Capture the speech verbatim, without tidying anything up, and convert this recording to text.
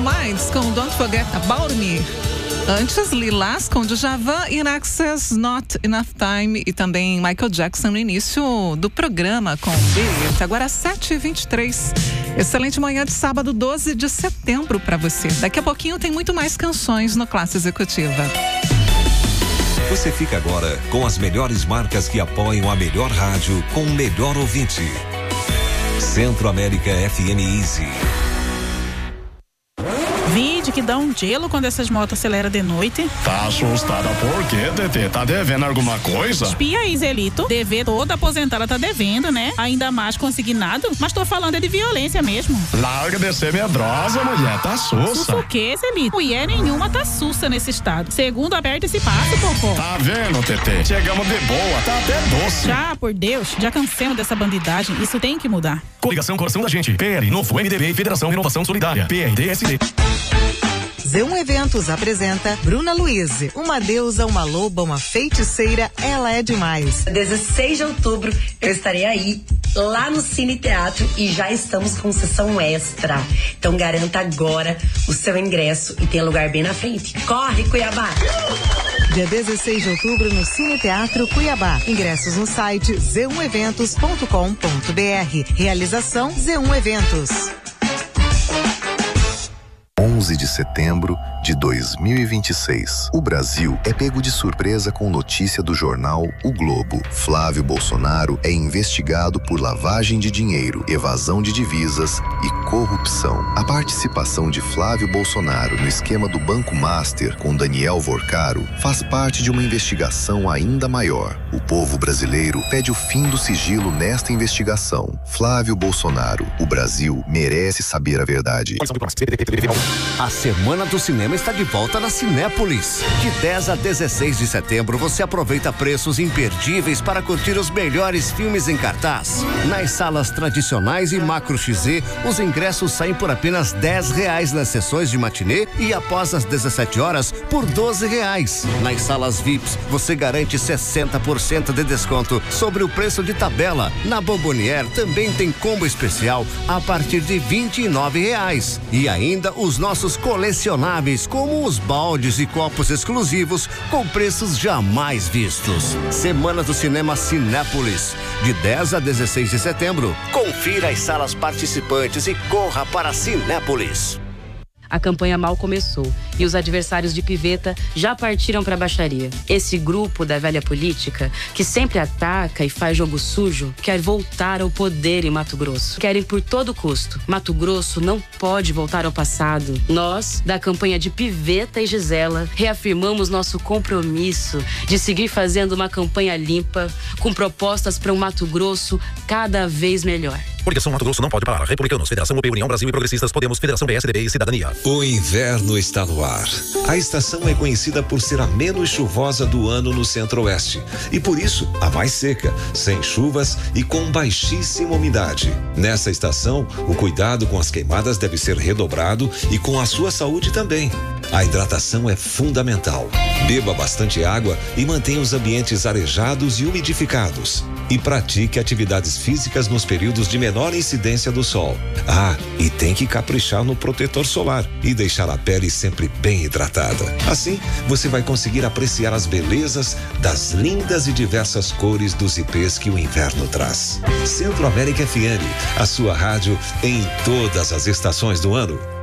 Minds com Don't Forget About Me. Antes, Lilás com Djavan, In Access, Not Enough Time e também Michael Jackson no início do programa com Billie. Agora sete e vinte e três. Excelente manhã de sábado, doze de setembro para você. Daqui a pouquinho tem muito mais canções no Classe Executiva. Você fica agora com as melhores marcas que apoiam a melhor rádio com o melhor ouvinte. Centro América F M Easy. Vide que dá um gelo quando essas motos aceleram de noite. Tá assustada por quê, Tetê? Tá devendo alguma coisa? Espia aí, Zelito. Dever toda aposentada tá devendo, né? Ainda mais consignado. Mas tô falando é de violência mesmo. Larga de ser medrosa, mulher. Tá sussa. Sussa o quê, Zelito? Mulher nenhuma tá sussa nesse estado. Segundo, aperta esse passo, Popó. Tá vendo, Tetê? Chegamos de boa. Tá até doce. Já, por Deus. Já cansemos dessa bandidagem. Isso tem que mudar. Coligação Coração da Gente. P L, Novo M D B e Federação Renovação Solidária. P R D S D. Z um Eventos apresenta Bruna Luiz, uma deusa, uma loba, uma feiticeira, ela é demais. dezesseis de outubro eu estarei aí, lá no Cine Teatro, e já estamos com sessão extra. Então garanta agora o seu ingresso e tem lugar bem na frente. Corre, Cuiabá! Dia dezesseis de outubro no Cine Teatro Cuiabá. Ingressos no site z um eventos ponto com ponto b r. Realização Z um Eventos. onze de setembro de dois mil e vinte e seis. O Brasil é pego de surpresa com notícia do jornal O Globo. Flávio Bolsonaro é investigado por lavagem de dinheiro, evasão de divisas e corrupção. A participação de Flávio Bolsonaro no esquema do Banco Master com Daniel Vorcaro faz parte de uma investigação ainda maior. O povo brasileiro pede o fim do sigilo nesta investigação. Flávio Bolsonaro, o Brasil merece saber a verdade. A Semana do Cinema está de volta na Cinépolis. De dez a dezesseis de setembro, você aproveita preços imperdíveis para curtir os melhores filmes em cartaz. Nas salas tradicionais e Macro X Z, os ingressos saem por apenas dez reais nas sessões de matinê e após as dezessete horas por doze reais. Nas salas V I Ps, você garante sessenta por cento de desconto sobre o preço de tabela. Na Bombonier também tem combo especial a partir de vinte e nove reais. E ainda os nossos colecionáveis, como os baldes e copos exclusivos com preços jamais vistos. Semana do Cinema Cinépolis, de dez a dezesseis de setembro. Confira as salas participantes e corra para Cinépolis. A campanha mal começou e os adversários de Piveta já partiram para a baixaria. Esse grupo da velha política, que sempre ataca e faz jogo sujo, quer voltar ao poder em Mato Grosso. Querem por todo custo. Mato Grosso não pode voltar ao passado. Nós, da campanha de Piveta e Gisela, reafirmamos nosso compromisso de seguir fazendo uma campanha limpa, com propostas para um Mato Grosso cada vez melhor. Coligação Mato Grosso não pode parar. Republicanos, Federação U P, União Brasil e Progressistas, Podemos, Federação P S D B e Cidadania. O inverno está no ar. A estação é conhecida por ser a menos chuvosa do ano no centro-oeste e por isso a mais seca, sem chuvas e com baixíssima umidade. Nessa estação, o cuidado com as queimadas deve ser redobrado e com a sua saúde também. A hidratação é fundamental. Beba bastante água e mantenha os ambientes arejados e umidificados. E pratique atividades físicas nos períodos de menor incidência do sol. Ah, e tem que caprichar no protetor solar e deixar a pele sempre bem hidratada. Assim, você vai conseguir apreciar as belezas das lindas e diversas cores dos ipês que o inverno traz. Centro América F M, a sua rádio em todas as estações do ano.